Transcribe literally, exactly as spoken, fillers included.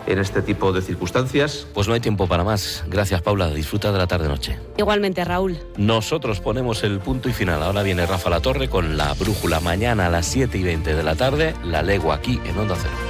en este tipo de circunstancias. Pues no hay tiempo para más. Gracias, Paula. Disfruta de la tarde-noche. Igualmente, Raúl. Nosotros ponemos el punto y final. Ahora viene Rafa Latorre con La Brújula. Mañana a las siete y veinte de la tarde, La Legua, aquí en Onda Cero.